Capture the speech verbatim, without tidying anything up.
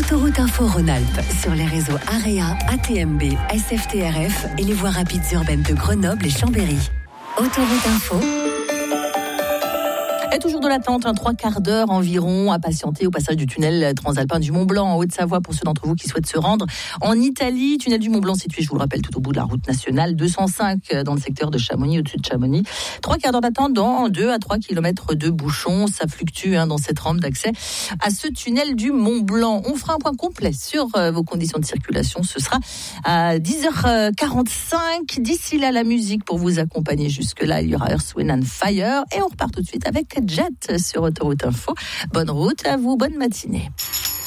Autoroute Info Rhône-Alpes sur les réseaux AREA, A T M B, S F T R F et les voies rapides urbaines de Grenoble et Chambéry. Autoroute Info. Et toujours de l'attente, un trois quarts d'heure environ à patienter au passage du tunnel transalpin du Mont-Blanc en Haute-Savoie pour ceux d'entre vous qui souhaitent se rendre en Italie. Tunnel du Mont-Blanc situé, je vous le rappelle, tout au bout de la route nationale deux cent cinq dans le secteur de Chamonix, au-dessus de Chamonix. Trois quarts d'heure d'attente dans deux à trois kilomètres de bouchons. Ça fluctue hein, dans cette rampe d'accès à ce tunnel du Mont-Blanc. On fera un point complet sur euh, vos conditions de circulation. Ce sera à dix heures quarante-cinq. D'ici là, la musique pour vous accompagner jusque-là. Il y aura Earth, Wind and Fire. Et on repart tout de suite avec Jet sur Autoroute Info. Bonne route à vous, bonne matinée.